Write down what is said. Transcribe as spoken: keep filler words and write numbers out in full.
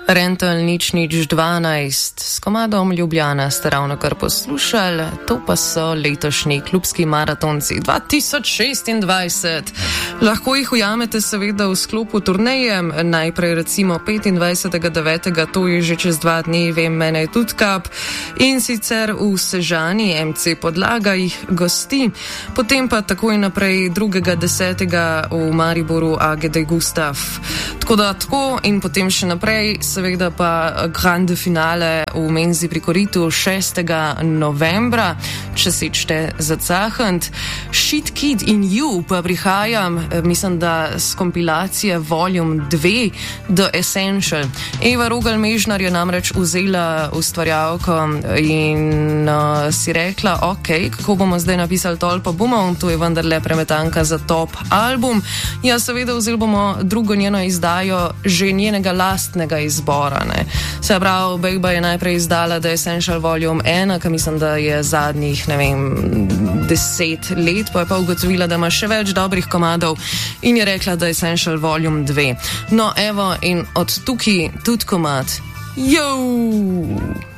Rental nič nič dvanajst s komadom Ljubljana ste ravno kar poslušali, to pa so letošnji klubski maratonci dva tisoč šestindvajset. Lahko jih ujamete seveda v sklopu turneje, najprej recimo petindvajsetega devetega, to je že čez dva dni, vem, mene je tudi kap, in sicer v Sežani, em ce Podlaga jih gosti, potem pa takoj naprej drugega desetega v Mariboru A G D Gustav. Tako da tako in potem še naprej, seveda pa grande finale v Menzi pri Koritu šestega novembra, če se čte zacahant. Shit Kid in You pa prihajam, mislim, da s kompilacije Volume dve The Essential. Eva Rogelj-Mežnar je namreč vzela ustvarjalko in uh, si rekla, ok, kako bomo zdaj napisali tolpo bumov, to je vendarle premetanka za top album. Ja, seveda vzeli bomo drugo njeno izdajo že njenega lastnega izbora. Ne. Se pravi, Bejba je najprej izdala The Essential Volume ena, ki mislim, da je zadnjih, ne vem, deset let, pa je pa ugotovila, da ima še več dobrih komadov in je rekla The Essential Volume dve. No, evo, in od tukaj tudi komad. Jou!